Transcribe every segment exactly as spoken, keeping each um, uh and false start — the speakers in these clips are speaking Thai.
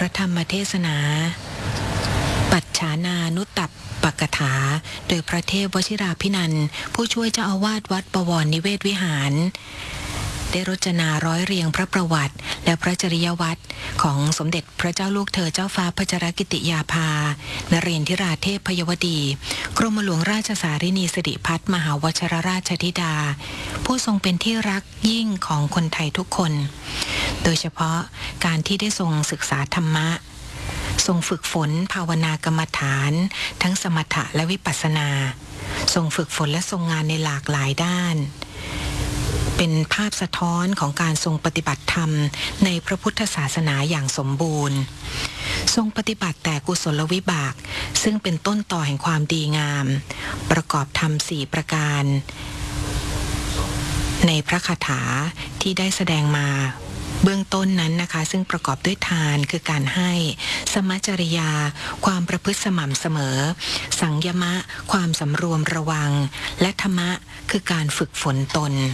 ระธรรมเทศนา ปัจฉานานุตตัปปกถาโดยพระเทพวชิราภินันท์ผู้ช่วยเจ้าอาวาสวัดบวรนิเวศวิหารได้รจนาร้อยเรียงพระประวัติและพระจริยวัตรของสมเด็จพระเจ้าลูกเธอเจ้าฟ้าพัชรกิติยาภานเรนทิราเทพพยวดีกรมหลวงราชสารินีสิริพัฒน์มหาวชรราชธิดาผู้ทรงเป็นที่รักยิ่งของคนไทยทุกคนโดยเฉพาะการที่ได้ทรงศึกษาธรรมะทรงฝึกฝนภาวนากรรมฐานทั้งสมถะและวิปัสสนาทรงฝึกฝนและทรงงานในหลากหลายด้านเป็นภาพสะท้อนของการทรงปฏิบัติธรรมในพระพุทธศาสนาอย่างสมบูรณ์ทรงปฏิบัติแต่กุศลวิบากซึ่งเป็นต้นต่อแห่งความดีงามประกอบธรรมสี่ประการในพระคาถาที่ได้แสดงมาเบื้องต้นนั้นนะคะซึ่งประกอบด้วยทานคือการให้สมัจจริยาความประพฤติสม่ำเสมอสังยมะความสำรวมระวังและธรรมะคือการฝึกฝนตน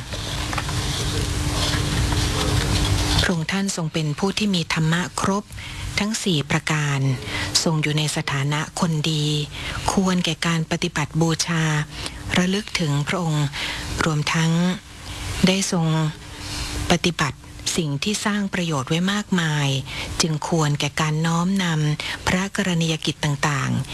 พระองค์ท่านทรงเป็นผู้ที่มีธรรมะครบทั้งสี่ประการทรงอยู่ในสถานะคนดีควรแก่การปฏิบัติบูชาระลึกถึงพระองค์รวมทั้งได้ทรงปฏิบัติสิ่งที่สร้างประโยชน์ไว้มากมายจึงควรแก่การน้อมนำพระกรณียกิจต่าง